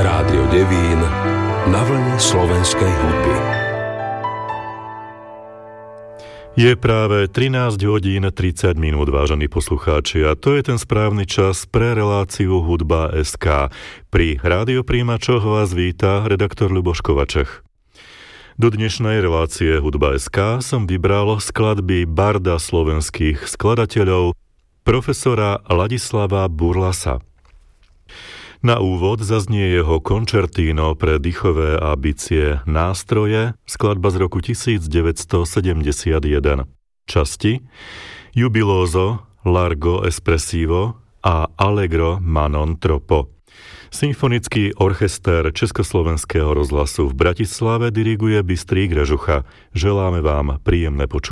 Rádio Devín na vlne slovenskej hudby. Je práve 13 hodín 30 minút, vážení poslucháči, a to je ten správny čas pre reláciu Hudba.sk. Pri rádiopríjimačoch vás víta redaktor Ľuboš Kovačech. Do dnešnej relácie Hudba.sk som vybral skladby barda slovenských skladateľov, profesora Ladislava Burlasa. Na úvod zaznie jeho končertíno pre dýchové a bicie nástroje, skladba z roku 1971. Časti Jubiloso, Largo Espressivo a Allegro ma non troppo. Symfonický orchester Československého rozhlasu v Bratislave diriguje Bystrý Grežucha. Želáme vám príjemné počúvanie.